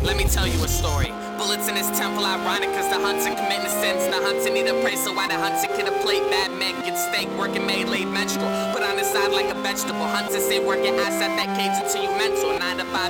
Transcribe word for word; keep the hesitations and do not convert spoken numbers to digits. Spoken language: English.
Let me tell you a story. Bullets in his temple, ironic cause the hunter committing sins. The hunter need a praise, so why the hunter get a plate? Bad men get steak, working made late menstrual. Put on his side like a vegetable. Hunter say work your ass at that cage until you mental. Nine to five